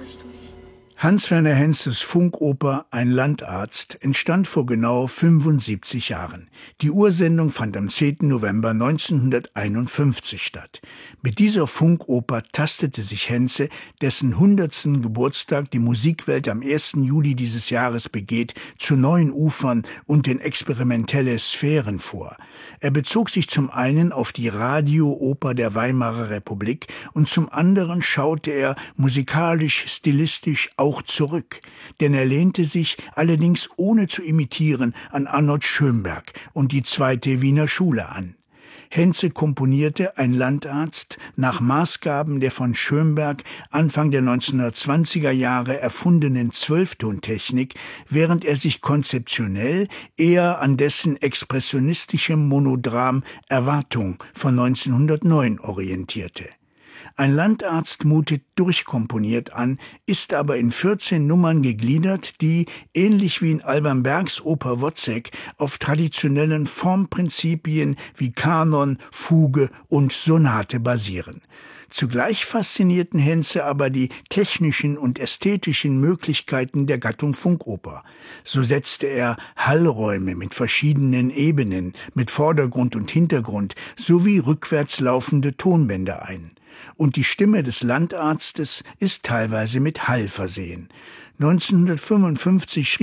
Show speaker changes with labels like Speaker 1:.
Speaker 1: Hans-Werner Henzes Funkoper Ein Landarzt entstand vor genau 75 Jahren. Die Ursendung fand am 10. November 1951 statt. Mit dieser Funkoper tastete sich Henze, dessen 100. Geburtstag die Musikwelt am 1. Juli dieses Jahres begeht, zu neuen Ufern und in experimentelle Sphären vor. Er bezog sich zum einen auf die Radiooper der Weimarer Republik und zum anderen schaute er musikalisch, stilistisch auch zurück, denn er lehnte sich, allerdings ohne zu imitieren, an Arnold Schönberg und die zweite Wiener Schule an. Henze komponierte Ein Landarzt nach Maßgaben der von Schönberg Anfang der 1920er Jahre erfundenen Zwölftontechnik, während er sich konzeptionell eher an dessen expressionistischem Monodram Erwartung von 1909 orientierte. Ein Landarzt mutet durchkomponiert an, ist aber in 14 Nummern gegliedert, die, ähnlich wie in Alban Bergs Oper Wozzeck, auf traditionellen Formprinzipien wie Kanon, Fuge und Sonate basieren. Zugleich faszinierten Henze aber die technischen und ästhetischen Möglichkeiten der Gattung Funkoper. So setzte er Hallräume mit verschiedenen Ebenen, mit Vordergrund und Hintergrund sowie rückwärts laufende Tonbänder ein. Und die Stimme des Landarztes ist teilweise mit Hall versehen. 1955